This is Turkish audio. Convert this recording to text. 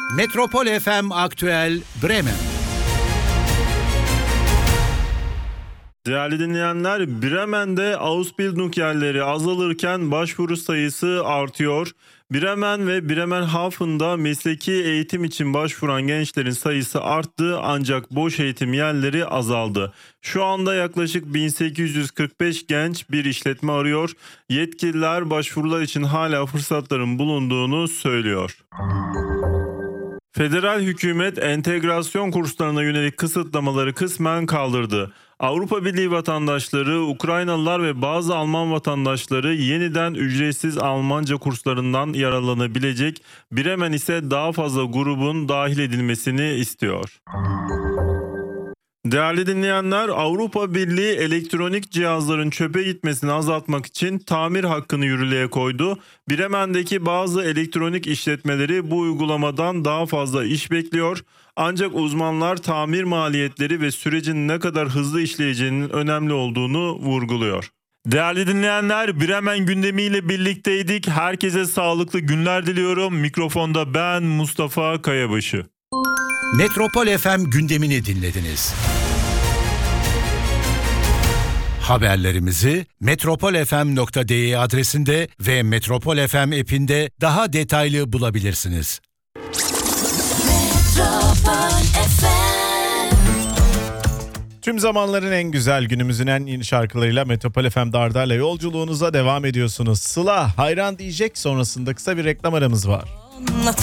Metropol FM Aktüel Bremen. Değerli dinleyenler, Bremen'de Ausbildung yerleri azalırken başvuru sayısı artıyor. Bremen ve Bremerhaven'da mesleki eğitim için başvuran gençlerin sayısı arttı ancak boş eğitim yerleri azaldı. Şu anda yaklaşık 1845 genç bir işletme arıyor. Yetkililer başvurular için hala fırsatların bulunduğunu söylüyor. Federal hükümet entegrasyon kurslarına yönelik kısıtlamaları kısmen kaldırdı. Avrupa Birliği vatandaşları, Ukraynalılar ve bazı Alman vatandaşları yeniden ücretsiz Almanca kurslarından yararlanabilecek. Bremen ise daha fazla grubun dahil edilmesini istiyor. Değerli dinleyenler, Avrupa Birliği elektronik cihazların çöpe gitmesini azaltmak için tamir hakkını yürürlüğe koydu. Bremen'deki bazı elektronik işletmeleri bu uygulamadan daha fazla iş bekliyor. Ancak uzmanlar tamir maliyetleri ve sürecin ne kadar hızlı işleyeceğinin önemli olduğunu vurguluyor. Değerli dinleyenler, Bremen gündemiyle birlikteydik. Herkese sağlıklı günler diliyorum. Mikrofonda ben Mustafa Kayabaşı. Metropol FM gündemini dinlediniz. Haberlerimizi metropolfm.de adresinde ve Metropol FM app'inde daha detaylı bulabilirsiniz. Tüm zamanların en güzel, günümüzün en yeni şarkılarıyla Metropol FM Dardar'la yolculuğunuza devam ediyorsunuz. Sıla hayran diyecek, sonrasında kısa bir reklam aramız var.